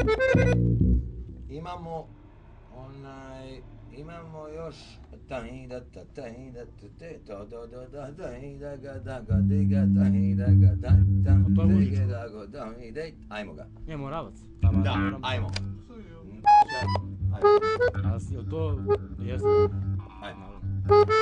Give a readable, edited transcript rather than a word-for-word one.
Imamo imamo još ajmo ga. Je Moravac. Da, ajmo. A jel to... Jeste? Ajmo.